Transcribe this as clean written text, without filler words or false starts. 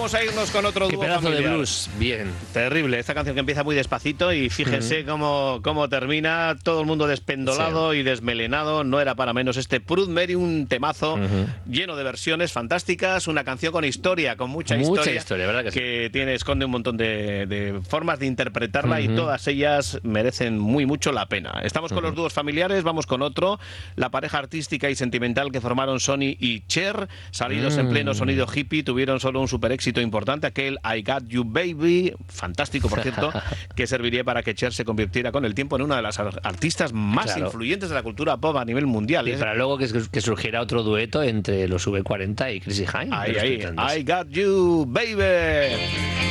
Vamos a irnos con otro Qué dúo pedazo familiar. de blues. Bien. Terrible, esta canción que empieza muy despacito y fíjense cómo termina, todo el mundo despendolado y desmelenado. No era para menos este Proud Mary, un temazo lleno de versiones fantásticas, una canción con historia, con mucha historia, ¿verdad que sí? esconde un montón de formas de interpretarla y todas ellas merecen mucho la pena. Estamos con los dúos familiares, vamos con otro, la pareja artística y sentimental que formaron Sonny y Cher, salidos en pleno sonido hippie, tuvieron solo un super éxito importante, aquel I Got You Baby, fantástico por cierto, que serviría para que Cher se convirtiera con el tiempo en una de las artistas más influyentes de la cultura pop a nivel mundial. Y para luego que surgiera otro dueto entre los V40 y Chrissy Hynde. I Got You Baby.